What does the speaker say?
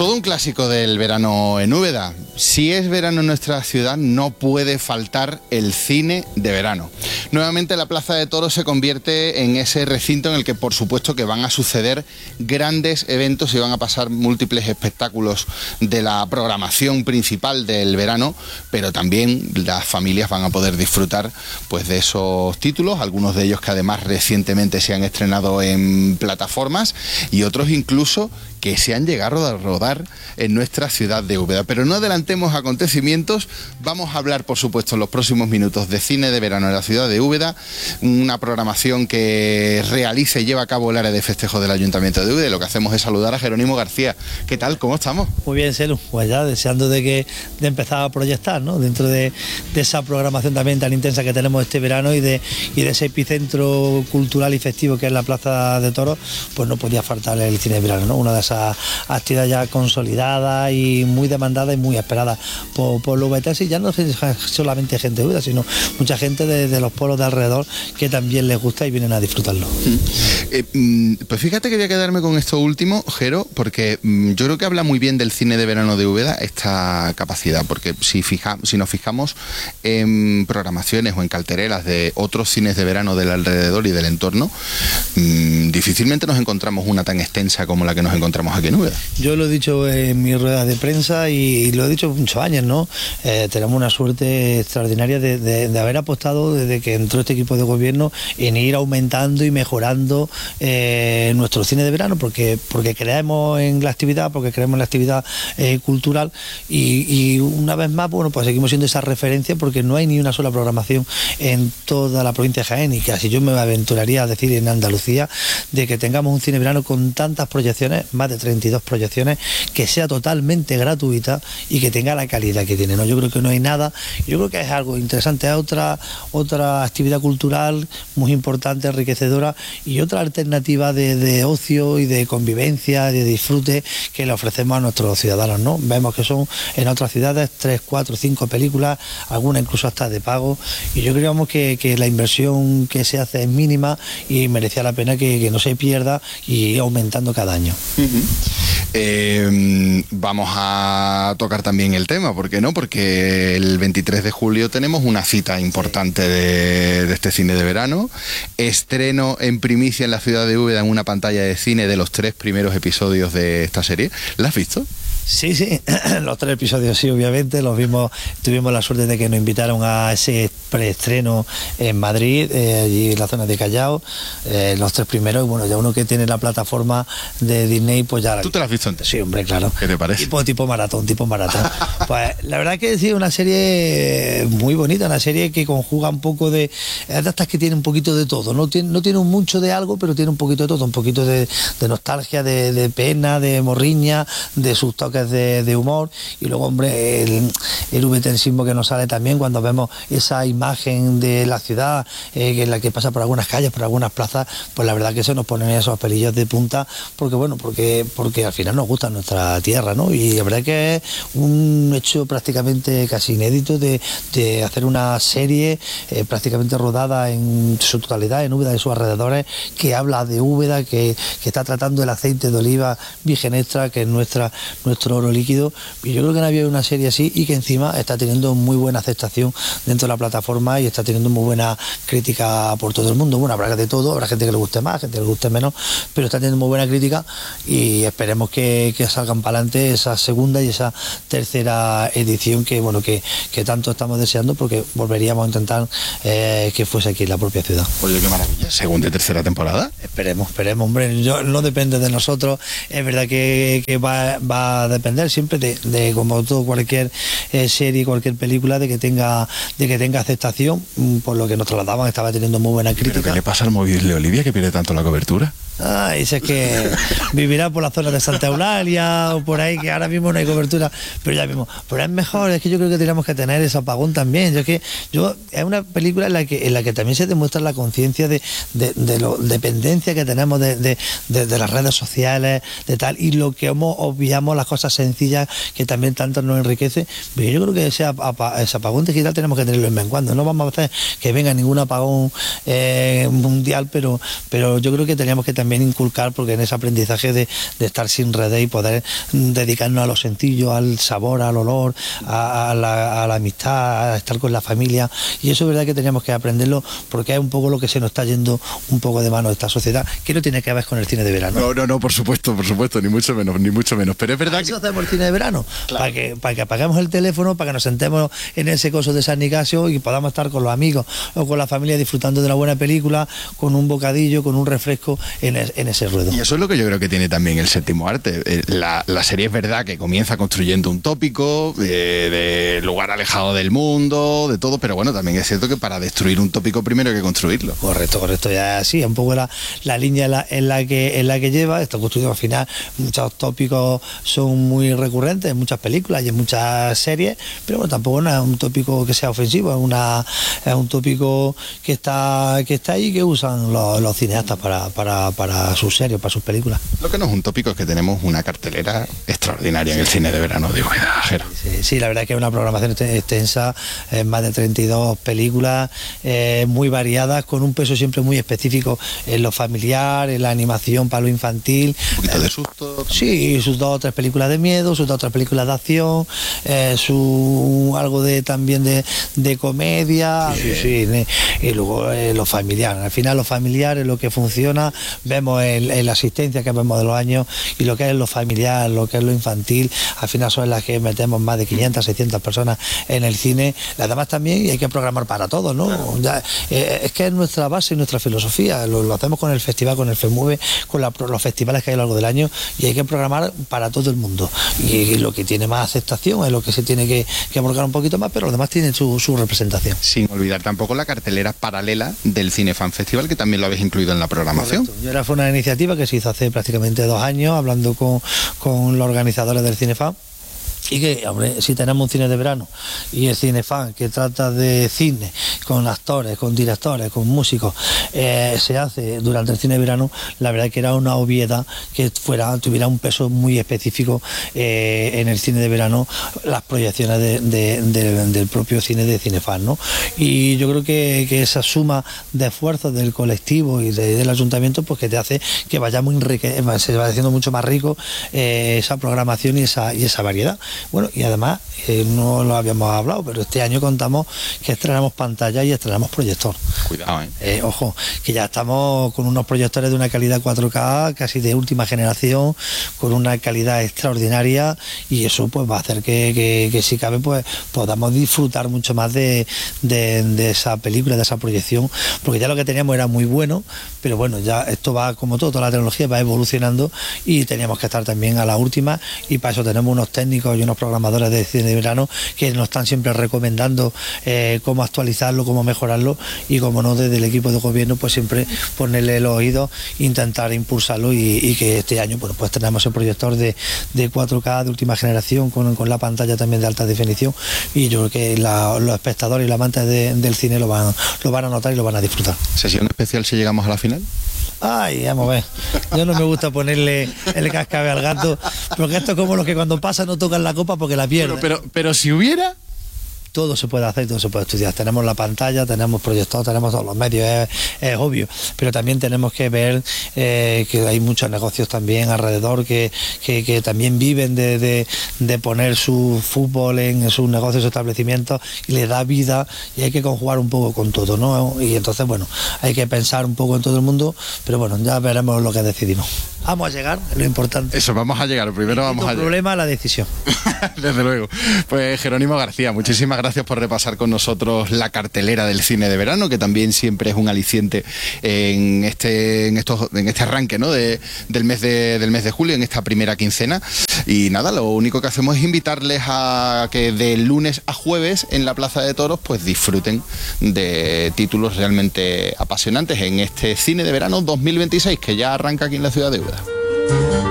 Todo un clásico del verano en Úbeda. Si es verano en nuestra ciudad, no puede faltar el cine de verano. Nuevamente la Plaza de Toros se convierte en ese recinto en el que, por supuesto, que van a suceder grandes eventos y van a pasar múltiples espectáculos de la programación principal del verano, pero también las familias van a poder disfrutar pues de esos títulos, algunos de ellos que además recientemente se han estrenado en plataformas y otros incluso que se han llegado a rodar en nuestra ciudad de Úbeda. Pero no adelantemos acontecimientos, vamos a hablar, por supuesto, en los próximos minutos de cine de verano en la ciudad de Úbeda, una programación que realiza y lleva a cabo el área de festejos del Ayuntamiento de Úbeda. Lo que hacemos es saludar a Jerónimo García. ¿Qué tal? ¿Cómo estamos? Muy bien, Selu, pues ya deseando de empezar a proyectar, ¿no? Dentro de esa programación también tan intensa que tenemos este verano y de ese epicentro cultural y festivo que es la Plaza de Toros, pues no podía faltar el cine de verano, ¿no? Una de esas actividad ya consolidada y muy demandada y muy esperada por los ubetenses, y ya no solamente gente de Úbeda, sino mucha gente de los pueblos de alrededor que también les gusta y vienen a disfrutarlo. Pues fíjate que voy a quedarme con esto último, Jero, porque yo creo que habla muy bien del cine de verano de Úbeda esta capacidad, porque si nos fijamos en programaciones o en carteleras de otros cines de verano del alrededor y del entorno, difícilmente nos encontramos una tan extensa como la que nos encontramos aquí en Úbeda. Yo lo he dicho en mis ruedas de prensa y lo he dicho muchos años, ¿no? Tenemos una suerte extraordinaria de haber apostado desde que entró este equipo de gobierno en ir aumentando y mejorando nuestro cine de verano, porque creemos en la actividad, porque creemos en la actividad cultural y una vez más, bueno, pues seguimos siendo esa referencia, porque no hay ni una sola programación en toda la provincia de Jaén, y casi yo me aventuraría a decir en Andalucía, de que tengamos un cine de verano con tantas proyecciones, más de 32 proyecciones, que sea totalmente gratuita y que tenga la calidad que tiene, ¿no? Yo creo que no hay nada, yo creo que es algo interesante, es otra actividad cultural muy importante, enriquecedora, y otra alternativa de ocio y de convivencia, de disfrute que le ofrecemos a nuestros ciudadanos, ¿no? Vemos que son en otras ciudades 3, 4, 5 películas, algunas incluso hasta de pago, y yo creo que la inversión que se hace es mínima y merecía la pena que no se pierda y aumentando cada año. Vamos a tocar también el tema, ¿por qué no? Porque el 23 de julio tenemos una cita importante de este cine de verano, estreno en primicia en la ciudad de Úbeda en una pantalla de cine de los 3 primeros episodios de esta serie. ¿La has visto? Sí, los 3 episodios sí, obviamente, los vimos, tuvimos la suerte de que nos invitaron a ese preestreno en Madrid, allí en la zona de Callao, los 3 primeros, y bueno, ya uno que tiene la plataforma de Disney, pues ya... ¿Tú te la has visto antes? Sí, hombre, claro. ¿Qué te parece? Tipo maratón. Pues la verdad que sí, una serie muy bonita, una serie que conjuga un poco de estas que tiene un poquito de todo, no tiene mucho de algo, pero tiene un poquito de todo, un poquito de nostalgia, de pena, de morriña, de sus toques de humor, y luego, hombre, el ubetensismo que nos sale también cuando vemos esa imagen de la ciudad en la que pasa por algunas calles, por algunas plazas, pues la verdad que se nos ponen esos pelillos de punta, porque al final nos gusta nuestra tierra, ¿no? Y la verdad que es un hecho prácticamente casi inédito de hacer una serie prácticamente rodada en su totalidad en Úbeda y sus alrededores, que habla de Úbeda, que está tratando el aceite de oliva virgen extra, que es nuestro oro líquido, y yo creo que no había una serie así, y que encima está teniendo muy buena aceptación dentro de la plataforma y está teniendo muy buena crítica por todo el mundo. Bueno, habrá de todo, habrá gente que le guste más, gente que le guste menos, pero está teniendo muy buena crítica, y esperemos que salgan para adelante esa segunda y esa tercera edición que tanto estamos deseando, porque volveríamos a intentar que fuese aquí en la propia ciudad. Oye, qué maravilla. ¿Segunda y tercera temporada? Esperemos, hombre, no depende de nosotros, es verdad que va a depender siempre de como todo, cualquier serie, cualquier película, de que tenga aceptación, por lo que nos trasladamos, estaba teniendo muy buena crítica. ¿Pero qué le pasa al móvil de Olivia, que pierde tanto la cobertura? Ese es que vivirá por la zona de Santa Eulalia o por ahí, que ahora mismo no hay cobertura, pero ya mismo, pero es mejor, es que yo creo que tenemos que tener ese apagón también. Es una película en la que también se demuestra la conciencia de la dependencia que tenemos de las redes sociales, de tal, y lo que obviamos las cosas sencillas que también tanto nos enriquece. Pero yo creo que ese apagón digital tenemos que tenerlo en vez en cuando. No vamos a hacer que venga ningún apagón mundial, pero yo creo que teníamos que también también inculcar, porque en ese aprendizaje de estar sin redes y poder dedicarnos a los sentidos, al sabor, al olor, a la amistad, a estar con la familia, y eso es verdad que teníamos que aprenderlo, porque es un poco lo que se nos está yendo un poco de mano de esta sociedad, que no tiene que ver con el cine de verano. No, por supuesto, ni mucho menos, pero es verdad que... hacemos el cine de verano, claro. para que apaguemos el teléfono, para que nos sentemos en ese coso de San Nicasio y podamos estar con los amigos o con la familia disfrutando de una buena película, con un bocadillo, con un refresco en ese ruedo. Y eso es lo que yo creo que tiene también el séptimo arte. La serie es verdad que comienza construyendo un tópico de lugar alejado del mundo, de todo, pero bueno, también es cierto que para destruir un tópico primero hay que construirlo. Correcto, ya así, un poco la línea en la que lleva, está construido al final. Muchos tópicos son muy recurrentes en muchas películas y en muchas series, pero bueno, tampoco no es un tópico que sea ofensivo, es un tópico que está ahí, que usan los cineastas para sus series, para sus películas. Lo que no es un tópico es que tenemos una cartelera extraordinaria en el cine de verano, digo, Jero. Sí, la verdad es que es una programación extensa, más de 32 películas, muy variadas, con un peso siempre muy específico en lo familiar, en la animación para lo infantil. Un poquito de susto. Sí, sus 2 o 3 películas de miedo, sus 2 o 3 películas de acción, algo también de comedia, sí, y luego lo familiar. Al final lo familiar es lo que funciona, vemos en la asistencia que vemos de los años, y lo que es lo familiar, lo que es lo infantil, al final son las que metemos más de 500, 600 personas en el cine. Las demás también, y hay que programar para todos, ¿no? Claro. Ya, es que es nuestra base y nuestra filosofía, lo hacemos con el festival, con el FEMUVE, con los festivales que hay a lo largo del año, y hay que programar para todo el mundo, y lo que tiene más aceptación es lo que se tiene que abordar un poquito más, pero los demás tienen su representación. Sin olvidar tampoco la cartelera paralela del Cinefan Festival, que también lo habéis incluido en la programación. Correcto. Fue una iniciativa que se hizo hace prácticamente 2 años, hablando con los organizadores del Cinefan. Y que, hombre, si tenemos un cine de verano y el Cinefan, que trata de cine con actores, con directores, con músicos, se hace durante el cine de verano, la verdad que era una obviedad que tuviera un peso muy específico en el cine de verano, las proyecciones del propio cine de Cinefan, ¿no? Y yo creo que esa suma de esfuerzos del colectivo y del ayuntamiento, pues que te hace que se va haciendo mucho más rico esa programación y esa variedad. Bueno, y además, no lo habíamos hablado, pero este año contamos que estrenamos pantalla y estrenamos proyector. Cuidado, ojo, que ya estamos con unos proyectores de una calidad 4K, casi de última generación, con una calidad extraordinaria, y eso pues va a hacer que si cabe, pues podamos disfrutar mucho más de esa película, de esa proyección, porque ya lo que teníamos era muy bueno, pero bueno, ya esto va como todo, toda la tecnología va evolucionando, y teníamos que estar también a la última, y para eso tenemos unos técnicos y unos programadores de cine de verano que nos están siempre recomendando cómo actualizarlo, cómo mejorarlo, y como no, desde el equipo de gobierno pues siempre ponerle los oídos, intentar impulsarlo, y que este año pues tenemos el proyector de 4K de última generación con la pantalla también de alta definición, y yo creo que los espectadores y los amantes del cine lo van a notar y lo van a disfrutar. ¿Sesión especial si llegamos a la final? Ay, vamos a ver. Yo no me gusta ponerle el cascabel al gato, porque esto es como los que cuando pasa no tocan la copa porque la pierden. Pero si hubiera... Todo se puede hacer, todo se puede estudiar. Tenemos la pantalla, tenemos proyectores, tenemos todos los medios, es obvio. Pero también tenemos que ver que hay muchos negocios también alrededor que también viven de poner su fútbol en sus negocios, sus establecimientos, y le da vida, y hay que conjugar un poco con todo, ¿no? Y entonces, bueno, hay que pensar un poco en todo el mundo, pero bueno, ya veremos lo que decidimos. Vamos a llegar, es lo importante. Eso, vamos a llegar, primero vamos a llegar. El problema es la decisión. Desde luego. Pues Jerónimo García, muchísimas gracias por repasar con nosotros la cartelera del cine de verano, que también siempre es un aliciente en este arranque, ¿no? del mes de julio, en esta primera quincena. Y nada, lo único que hacemos es invitarles a que de lunes a jueves en la Plaza de Toros pues disfruten de títulos realmente apasionantes en este cine de verano 2026, que ya arranca aquí en la ciudad de Úbeda.